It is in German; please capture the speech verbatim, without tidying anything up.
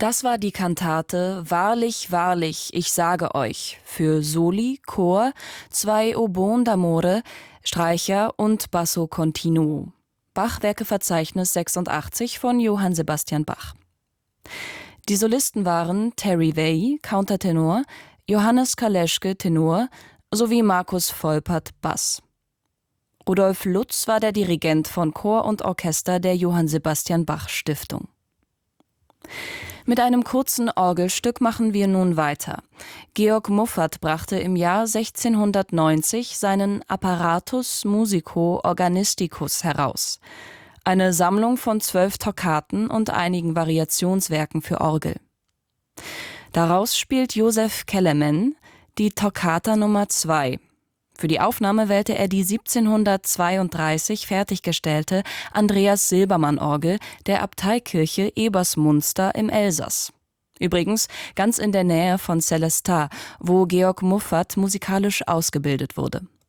Das war die Kantate »Wahrlich, wahrlich, ich sage euch« für Soli, Chor, zwei Oboen d'amore, Streicher und Basso continuo. Bachwerkeverzeichnis sechsundachtzig von Johann Sebastian Bach. Die Solisten waren Terry Way, Countertenor, Johannes Kaleschke, Tenor, sowie Markus Volpert, Bass. Rudolf Lutz war der Dirigent von Chor und Orchester der Johann Sebastian Bach Stiftung. Mit einem kurzen Orgelstück machen wir nun weiter. Georg Muffat brachte im Jahr sechzehnhundertneunzig seinen Apparatus Musico Organisticus heraus, eine Sammlung von zwölf Toccaten und einigen Variationswerken für Orgel. Daraus spielt Joseph Kelemen die Toccata Nummer zwei. Für die Aufnahme wählte er die siebzehnhundertzweiunddreißig fertiggestellte Andreas-Silbermann-Orgel der Abteikirche Ebersmunster im Elsass. Übrigens ganz in der Nähe von Sélestat, wo Georg Muffat musikalisch ausgebildet wurde.